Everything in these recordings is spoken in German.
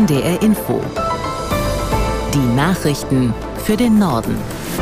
NDR Info. Die Nachrichten für den Norden.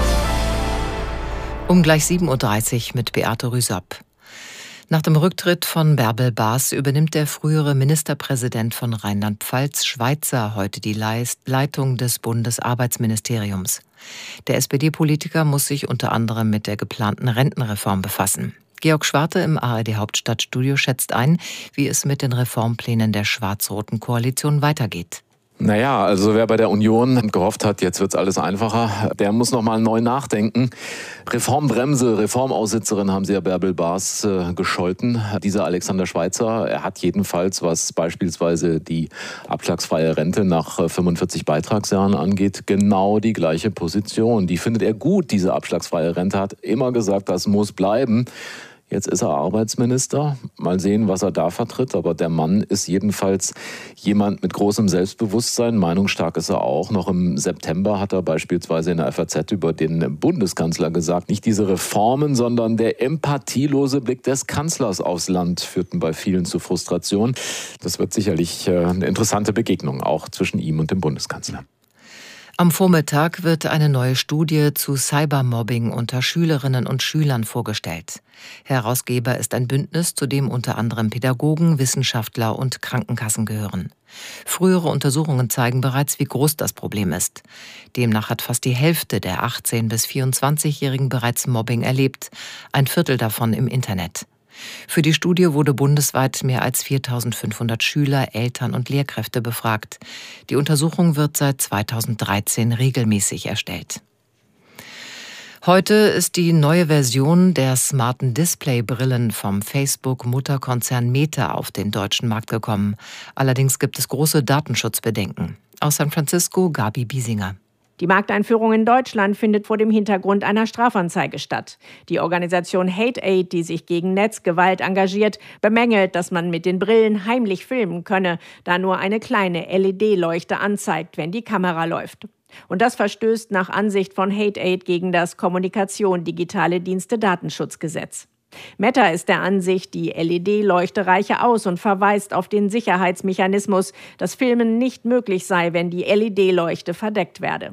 Um gleich 7.30 Uhr mit Beate Rüsapp. Nach dem Rücktritt von Bärbel Baas übernimmt der frühere Ministerpräsident von Rheinland-Pfalz, Schweitzer, heute die Leitung des Bundesarbeitsministeriums. Der SPD-Politiker muss sich unter anderem mit der geplanten Rentenreform befassen. Georg Schwarte im ARD-Hauptstadtstudio schätzt ein, wie es mit den Reformplänen der schwarz-roten Koalition weitergeht. Naja, also wer bei der Union gehofft hat, jetzt wird's alles einfacher, der muss noch mal neu nachdenken. Reformbremse, Reformaussitzerin haben sie ja Bärbel Baas gescholten. Dieser Alexander Schweitzer, er hat jedenfalls, was beispielsweise die abschlagsfreie Rente nach 45 Beitragsjahren angeht, genau die gleiche Position. Die findet er gut, diese abschlagsfreie Rente, hat immer gesagt, das muss bleiben. Jetzt ist er Arbeitsminister. Mal sehen, was er da vertritt. Aber der Mann ist jedenfalls jemand mit großem Selbstbewusstsein. Meinungsstark ist er auch. Noch im September hat er beispielsweise in der FAZ über den Bundeskanzler gesagt, nicht diese Reformen, sondern der empathielose Blick des Kanzlers aufs Land führten bei vielen zu Frustration. Das wird sicherlich eine interessante Begegnung, auch zwischen ihm und dem Bundeskanzler. Am Vormittag wird eine neue Studie zu Cybermobbing unter Schülerinnen und Schülern vorgestellt. Herausgeber ist ein Bündnis, zu dem unter anderem Pädagogen, Wissenschaftler und Krankenkassen gehören. Frühere Untersuchungen zeigen bereits, wie groß das Problem ist. Demnach hat fast die Hälfte der 18- bis 24-Jährigen bereits Mobbing erlebt, ein Viertel davon im Internet. Für die Studie wurde bundesweit mehr als 4.500 Schüler, Eltern und Lehrkräfte befragt. Die Untersuchung wird seit 2013 regelmäßig erstellt. Heute ist die neue Version der smarten Displaybrillen vom Facebook-Mutterkonzern Meta auf den deutschen Markt gekommen. Allerdings gibt es große Datenschutzbedenken. Aus San Francisco, Gabi Biesinger. Die Markteinführung in Deutschland findet vor dem Hintergrund einer Strafanzeige statt. Die Organisation Hate-Aid, die sich gegen Netzgewalt engagiert, bemängelt, dass man mit den Brillen heimlich filmen könne, da nur eine kleine LED-Leuchte anzeigt, wenn die Kamera läuft. Und das verstößt nach Ansicht von Hate-Aid gegen das Kommunikation-Digitale-Dienste-Datenschutzgesetz. Meta ist der Ansicht, die LED-Leuchte reiche aus und verweist auf den Sicherheitsmechanismus, dass Filmen nicht möglich sei, wenn die LED-Leuchte verdeckt werde.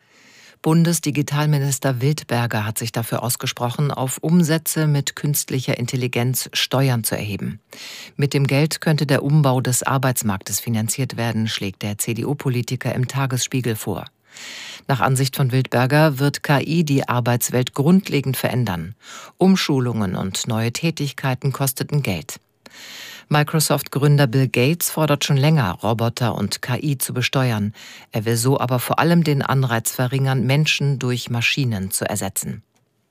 Bundesdigitalminister Wildberger hat sich dafür ausgesprochen, auf Umsätze mit künstlicher Intelligenz Steuern zu erheben. Mit dem Geld könnte der Umbau des Arbeitsmarktes finanziert werden, schlägt der CDU-Politiker im Tagesspiegel vor. Nach Ansicht von Wildberger wird KI die Arbeitswelt grundlegend verändern. Umschulungen und neue Tätigkeiten kosteten Geld. Microsoft-Gründer Bill Gates fordert schon länger, Roboter und KI zu besteuern. Er will so aber vor allem den Anreiz verringern, Menschen durch Maschinen zu ersetzen.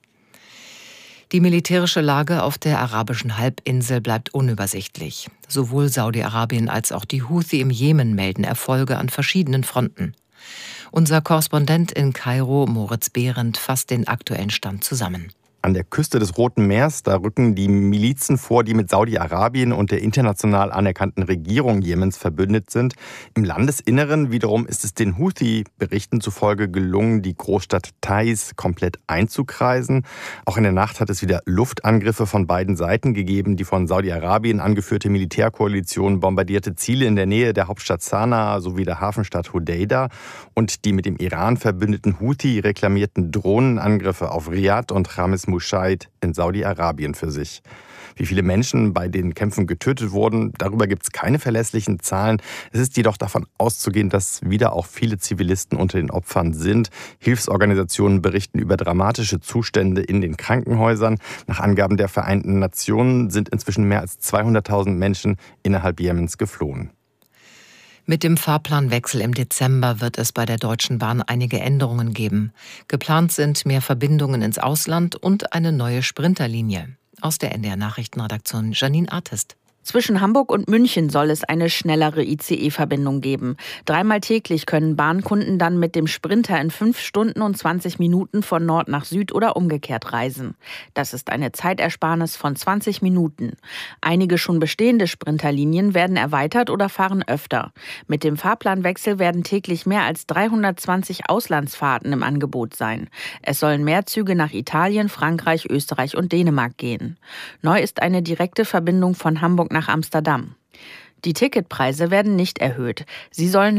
Die militärische Lage auf der arabischen Halbinsel bleibt unübersichtlich. Sowohl Saudi-Arabien als auch die Houthi im Jemen melden Erfolge an verschiedenen Fronten. Unser Korrespondent in Kairo, Moritz Behrendt, fasst den aktuellen Stand zusammen. An der Küste des Roten Meers, da rücken die Milizen vor, die mit Saudi-Arabien und der international anerkannten Regierung Jemens verbündet sind. Im Landesinneren wiederum ist es den Houthi-Berichten zufolge gelungen, die Großstadt Taiz komplett einzukreisen. Auch in der Nacht hat es wieder Luftangriffe von beiden Seiten gegeben. Die von Saudi-Arabien angeführte Militärkoalition bombardierte Ziele in der Nähe der Hauptstadt Sanaa sowie der Hafenstadt Hodeida. Und die mit dem Iran verbündeten Houthi reklamierten Drohnenangriffe auf Riad und Ramis Muscheid in Saudi-Arabien für sich. Wie viele Menschen bei den Kämpfen getötet wurden, darüber gibt es keine verlässlichen Zahlen. Es ist jedoch davon auszugehen, dass wieder auch viele Zivilisten unter den Opfern sind. Hilfsorganisationen berichten über dramatische Zustände in den Krankenhäusern. Nach Angaben der Vereinten Nationen sind inzwischen mehr als 200.000 Menschen innerhalb Jemens geflohen. Mit dem Fahrplanwechsel im Dezember wird es bei der Deutschen Bahn einige Änderungen geben. Geplant sind mehr Verbindungen ins Ausland und eine neue Sprinterlinie. Aus der NDR-Nachrichtenredaktion Janine Artist. Zwischen Hamburg und München soll es eine schnellere ICE-Verbindung geben. 3-mal täglich können Bahnkunden dann mit dem Sprinter in 5 Stunden und 20 Minuten von Nord nach Süd oder umgekehrt reisen. Das ist eine Zeitersparnis von 20 Minuten. Einige schon bestehende Sprinterlinien werden erweitert oder fahren öfter. Mit dem Fahrplanwechsel werden täglich mehr als 320 Auslandsfahrten im Angebot sein. Es sollen mehr Züge nach Italien, Frankreich, Österreich und Dänemark gehen. Neu ist eine direkte Verbindung von Hamburg nach Amsterdam. Die Ticketpreise werden nicht erhöht. Sie sollen